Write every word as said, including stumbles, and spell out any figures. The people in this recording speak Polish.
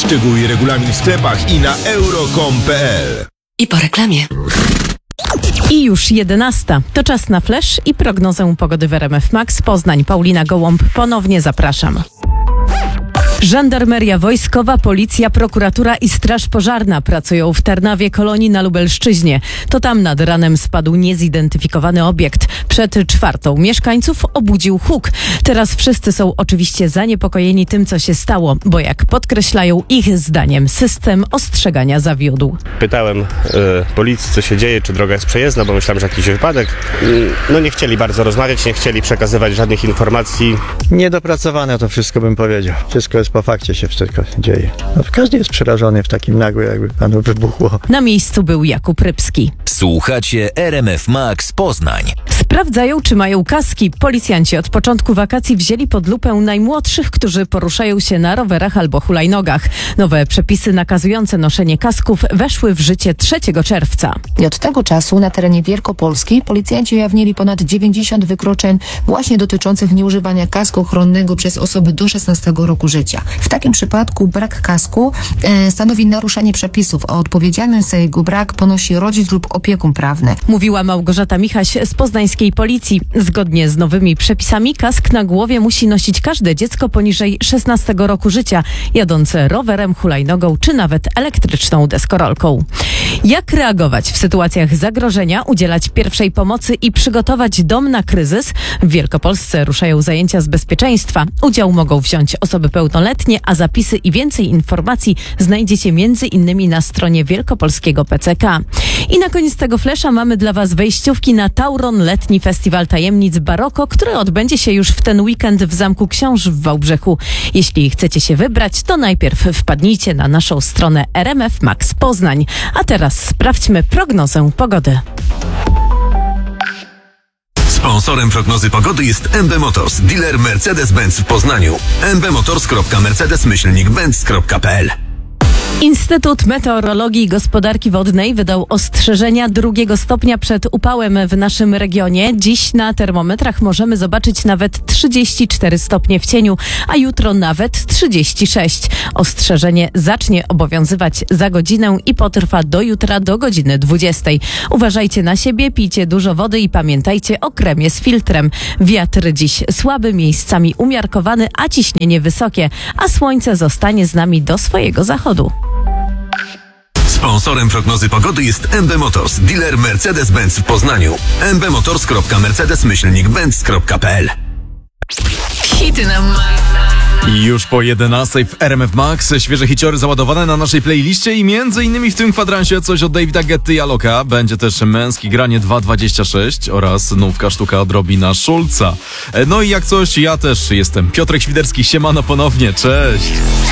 Szczegóły i regulamin w sklepach i na euro kropka com kropka pe el. I po reklamie. I już jedenasta. To czas na flash i prognozę pogody w R M F Max. Poznań, Paulina Gołąb. Ponownie zapraszam. Żandarmeria Wojskowa, Policja, Prokuratura i Straż Pożarna pracują w Tarnawie, Kolonii na Lubelszczyźnie. To tam nad ranem spadł niezidentyfikowany obiekt. Przed czwartą mieszkańców obudził huk. Teraz wszyscy są oczywiście zaniepokojeni tym, co się stało, bo jak podkreślają, ich zdaniem system ostrzegania zawiódł. Pytałem y, policji, co się dzieje, czy droga jest przejezdna, bo myślałem, że jakiś wypadek. Y, no nie chcieli bardzo rozmawiać, nie chcieli przekazywać żadnych informacji. Niedopracowane to wszystko, bym powiedział. Wszystko jest po fakcie, się wszystko dzieje. No, każdy jest przerażony w takim nagłe, jakby panu wybuchło. Na miejscu był Jakub Rybski. Słuchacie R M F Max Poznań. Sprawdzają, czy mają kaski. Policjanci od początku wakacji wzięli pod lupę najmłodszych, którzy poruszają się na rowerach albo hulajnogach. Nowe przepisy nakazujące noszenie kasków weszły w życie trzeciego czerwca. I od tego czasu na terenie Wielkopolski policjanci ujawnili ponad dziewięćdziesiąt wykroczeń właśnie dotyczących nieużywania kasku ochronnego przez osoby do szesnastego roku życia. W takim przypadku brak kasku e, stanowi naruszenie przepisów, a odpowiedzialność za jego brak ponosi rodzic lub opiekun prawny. Mówiła Małgorzata Michaś z poznańskiej policji. Zgodnie z nowymi przepisami kask na głowie musi nosić każde dziecko poniżej szesnastego roku życia, jadące rowerem, hulajnogą czy nawet elektryczną deskorolką. Jak reagować w sytuacjach zagrożenia, udzielać pierwszej pomocy i przygotować dom na kryzys? W Wielkopolsce ruszają zajęcia z bezpieczeństwa. Udział mogą wziąć osoby pełnoletnie, a zapisy i więcej informacji znajdziecie między innymi na stronie wielkopolskiego P C K. I na koniec tego flesza mamy dla Was wejściówki na Tauron, letni festiwal tajemnic Baroko, który odbędzie się już w ten weekend w Zamku Książ w Wałbrzychu. Jeśli chcecie się wybrać, to najpierw wpadnijcie na naszą stronę R M F Max Poznań. A teraz sprawdźmy prognozę pogody. Sponsorem prognozy pogody jest M B Motors, dealer Mercedes-Benz w Poznaniu. m b motors kropka mercedes myślnik benz kropka pe el. Instytut Meteorologii i Gospodarki Wodnej wydał ostrzeżenia drugiego stopnia przed upałem w naszym regionie. Dziś na termometrach możemy zobaczyć nawet trzydzieści cztery stopnie w cieniu, a jutro nawet trzydzieści sześć. Ostrzeżenie zacznie obowiązywać za godzinę i potrwa do jutra do godziny dwudziestej. Uważajcie na siebie, pijcie dużo wody i pamiętajcie o kremie z filtrem. Wiatr dziś słaby, miejscami umiarkowany, a ciśnienie wysokie, a słońce zostanie z nami do swojego zachodu. Sponsorem prognozy pogody jest M B Motors, dealer Mercedes-Benz w Poznaniu. m b motors kropka mercedes myślnik benz kropka pe el. Hity na maksa. I już po jedenastej w R M F Max świeże hiciory załadowane na naszej playliście i między innymi w tym kwadransie coś od Davida Guetty i Aloka. Będzie też męskie granie dwa dwadzieścia sześć oraz nówka sztuka odrobina Szulca. No i jak coś, ja też jestem Piotrek Świderski, siemano ponownie, cześć!